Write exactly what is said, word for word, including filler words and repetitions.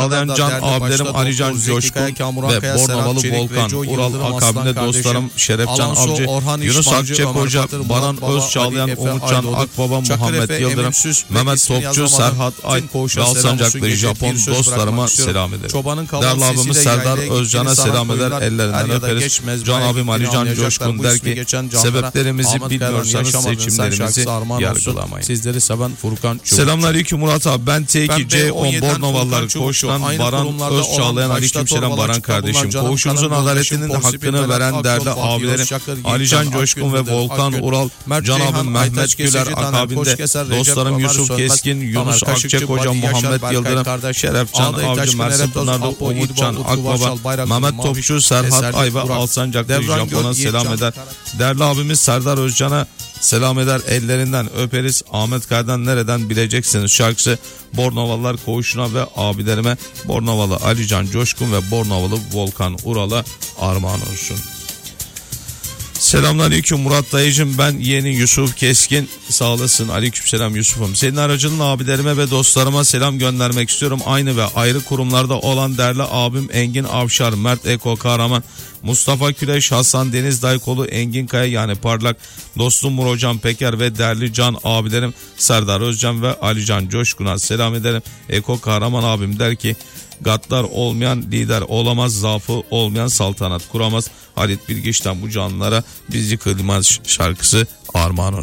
çağlayan can abilerim Alican Coşkun ve Bornovalı Volkan, Ural akabinde dostlarım Şerefcan Avcı, Yunus Akçek Hoca, Baran Öz Çağlayan, Umutcan Akbaba, Muhammed Yıldırım, Mehmet Topçu, Serhat Ay ve Alsancaklı Japon dostlarıma selam ederim. Değerli abimiz Serdar Özcan'a selam eder, ellerinden öperiz. Can abim Alican Coşkun der ki sebeplerimizi bilmiyorsanız seçimlerimizi yargılamayın. Sizleri seven Furkan Çubukçu. Selamünaleyküm Murat abi, ben T iki C on Bornovalılar Koğuş'tan Baran Öz Çağlayan, aleykümselam Baran kardeşim. Koğuşumuzun adaletinin de hakkını veren değerli abilerim Alican Coşkun ve Volkan Ural, Can abim Mehmet Güler akabinde dostlarım Yusuf Keskin, Yunus Akçek Hoca, Muhammed Yıldırım, Şerefcan Avcı, Mersin Pınar'da Umutcan Akbaba, Mehmet Topçu, Serhat Ay ve Alsancaklı Japon'a selam eder. Değerli abimiz Serdar Özcan'a selam eder, ellerinden öperiz. Ahmet Kaya'dan nereden bileceksiniz şarkısı Bornovalılar Koğuşu'na ve abilerime Bornovalı Alican Coşkun ve Bornovalı Volkan Ural'a armağan olsun. Selamünaleyküm Murat dayıcım, ben yeni Yusuf Keskin, sağ olasın. Aleykümselam Yusuf'um. Senin aracılığınla abilerime ve dostlarıma selam göndermek istiyorum. Aynı ve ayrı kurumlarda olan değerli abim Engin Avşar, Mert Eko Kahraman, Mustafa Küleş, Hasan Deniz Daykolu, Engin Kaya yani Parlak, dostum Murocan Peker ve değerli can abilerim Serdar Özcan ve Alican Coşkun'a selam ederim. Eko Kahraman abim der ki gaddar olmayan lider olamaz, zaafı olmayan saltanat kuramaz. Halit Bilgiç'ten bu canlılara biz yıkılmaz şarkısı armağan olsun.